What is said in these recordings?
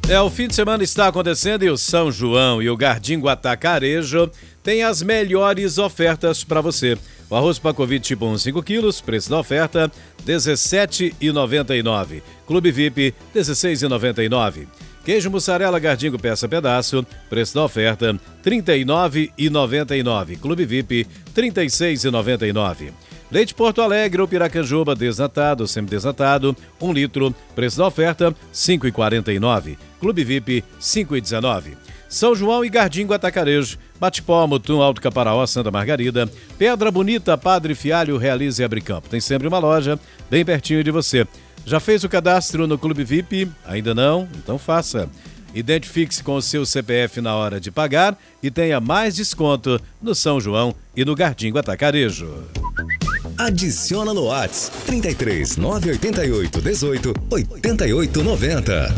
O fim de semana está acontecendo e o São João e o Gardingo Atacarejo tem as melhores ofertas para você. O arroz Pacovite tipo 1, 5 quilos, preço da oferta, R$ 17,99. Clube VIP, R$ 16,99. Queijo mussarela Gardingo peça-pedaço, preço da oferta, R$ 39,99. Clube VIP, R$ 36,99. Leite Porto Alegre ou Piracanjuba desnatado, semidesnatado, 1 litro, preço da oferta, R$ 5,49. Clube VIP, R$ 5,19. São João e Gardingo Atacarejo, Bate-Pó, Mutum, Alto Caparaó, Santa Margarida, Pedra Bonita, Padre Fialho, Realize e Abricampo. Tem sempre uma loja bem pertinho de você. Já fez o cadastro no Clube VIP? Ainda não? Então faça. Identifique-se com o seu CPF na hora de pagar e tenha mais desconto no São João e no Gardingo Atacarejo. Adiciona no WhatsApp 33 988 18 88 90.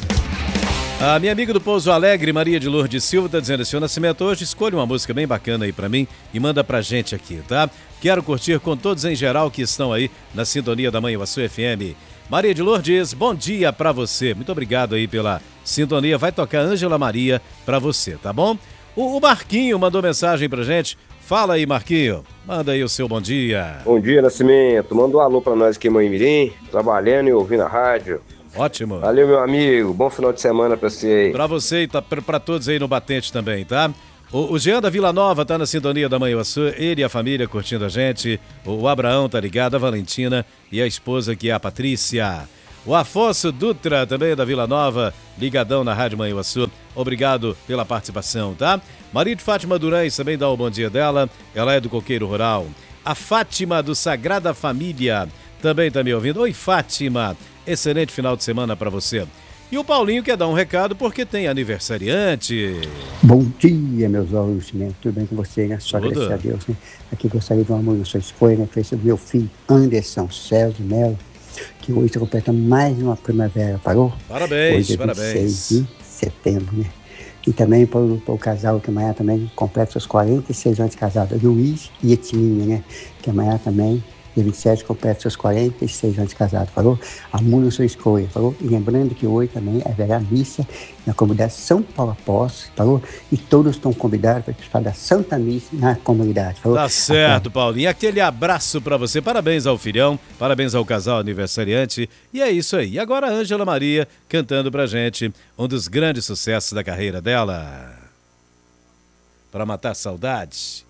A minha amiga do Pouso Alegre, Maria de Lourdes Silva, está dizendo: seu Nascimento, hoje escolha uma música bem bacana aí pra mim e manda pra gente aqui, tá? Quero curtir com todos em geral que estão aí na sintonia da Manhuaçu FM. Maria de Lourdes, bom dia pra você. Muito obrigado aí pela sintonia. Vai tocar Ângela Maria pra você, tá bom? O Marquinho mandou mensagem pra gente. Fala aí, Marquinho. Manda aí o seu bom dia. Bom dia, Nascimento. Manda um alô pra nós aqui em Manhumirim, trabalhando e ouvindo a rádio. Ótimo. Valeu, meu amigo. Bom final de semana pra você aí. Pra você e pra todos aí no Batente também, tá? O Jean da Vila Nova tá na sintonia da Manhuaçu, ele e a família curtindo a gente. O Abraão tá ligado, a Valentina e a esposa que é a Patrícia. O Afonso Dutra, também da Vila Nova, ligadão na Rádio Manhuaçu. Obrigado pela participação, tá? Maria de Fátima Durães também dá o bom dia dela. Ela é do Coqueiro Rural. A Fátima do Sagrada Família também tá me ouvindo. Oi, Fátima. Excelente final de semana para você. E o Paulinho quer dar um recado porque tem aniversariante. Bom dia, meus olhos, né? Tudo bem com você, né? Só agradecer a Deus, né? Aqui gostaria de uma música, sua escolha, né? Fez o meu filho Anderson César Melo, que hoje está completando mais uma primavera, parou? Parabéns, hoje é 26 parabéns. de setembro, né? E também para o casal que amanhã também completa seus 46 anos de casado, Luiz e Etininha, né? Que amanhã também, dia 27, completa seus 46 anos de casado, falou? A música sua escolha, falou? E lembrando que hoje também haverá missa na comunidade São Paulo Apóstolo, falou? E todos estão convidados para participar da Santa Missa na comunidade, falou? Tá certo, Paulinho. Aquele abraço para você. Parabéns ao filhão, parabéns ao casal aniversariante. E é isso aí. E agora a Ângela Maria cantando pra gente um dos grandes sucessos da carreira dela. Para matar a saudade.